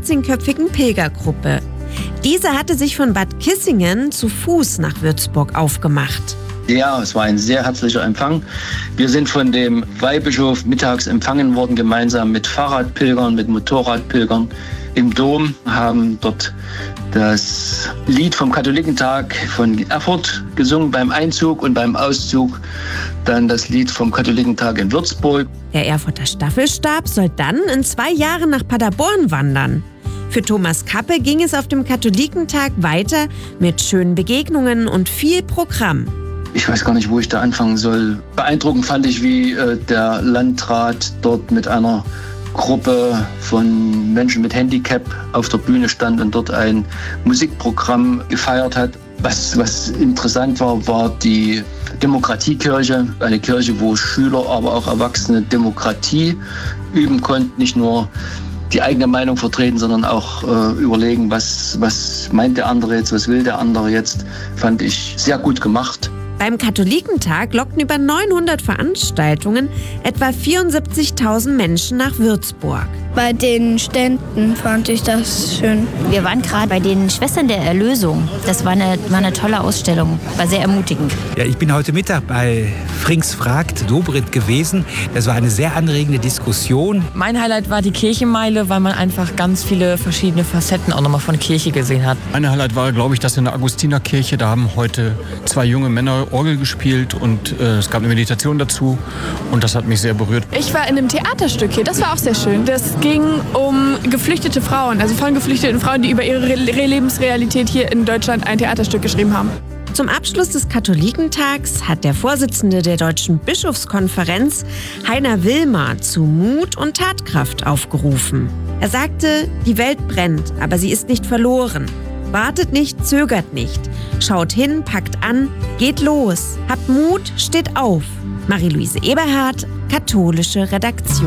13-köpfigen Pilgergruppe. Diese hatte sich von Bad Kissingen zu Fuß nach Würzburg aufgemacht. Ja, es war ein sehr herzlicher Empfang. Wir sind von dem Weihbischof mittags empfangen worden, gemeinsam mit Fahrradpilgern, mit Motorradpilgern im Dom, haben dort das Lied vom Katholikentag von Erfurt gesungen beim Einzug und beim Auszug dann das Lied vom Katholikentag in Würzburg. Der Erfurter Staffelstab soll dann in 2 Jahren nach Paderborn wandern. Für Thomas Kappe ging es auf dem Katholikentag weiter mit schönen Begegnungen und viel Programm. Ich weiß gar nicht, wo ich da anfangen soll. Beeindruckend fand ich, wie der Landrat dort mit einer Gruppe von Menschen mit Handicap auf der Bühne stand und dort ein Musikprogramm gefeiert hat. Was interessant war, war die Demokratiekirche. Eine Kirche, wo Schüler, aber auch Erwachsene Demokratie üben konnten. Nicht nur die eigene Meinung vertreten, sondern auch überlegen, was meint der andere jetzt, was will der andere jetzt. Fand ich sehr gut gemacht. Beim Katholikentag lockten über 900 Veranstaltungen etwa 74.000 Menschen nach Würzburg. Bei den Ständen fand ich das schön. Wir waren gerade bei den Schwestern der Erlösung. Das war eine tolle Ausstellung, war sehr ermutigend. Ja, ich bin heute Mittag bei Frings fragt Dobrindt gewesen. Das war eine sehr anregende Diskussion. Mein Highlight war die Kirchenmeile, weil man einfach ganz viele verschiedene Facetten auch nochmal von Kirche gesehen hat. Mein Highlight war, glaube ich, dass in der Augustinerkirche, da haben heute 2 junge Männer Orgel gespielt und es gab eine Meditation dazu und das hat mich sehr berührt. Ich war in einem Theaterstück hier, das war auch sehr schön. Das ging um geflüchtete Frauen, also von geflüchteten Frauen, die über ihre Lebensrealität hier in Deutschland ein Theaterstück geschrieben haben. Zum Abschluss des Katholikentags hat der Vorsitzende der Deutschen Bischofskonferenz, Heiner Wilmer, zu Mut und Tatkraft aufgerufen. Er sagte, die Welt brennt, aber sie ist nicht verloren. Wartet nicht, zögert nicht. Schaut hin, packt an, geht los. Habt Mut, steht auf. Marie-Louise Eberhardt, Katholische Redaktion.